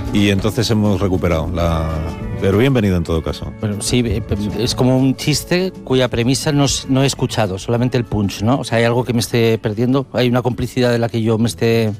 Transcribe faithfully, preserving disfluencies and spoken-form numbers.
y entonces hemos recuperado la... Pero bienvenido en todo caso. Bueno, sí, es como un chiste cuya premisa no, no he escuchado, solamente el punch, ¿no? O sea, hay algo que me esté perdiendo, hay una complicidad de la que yo me esté...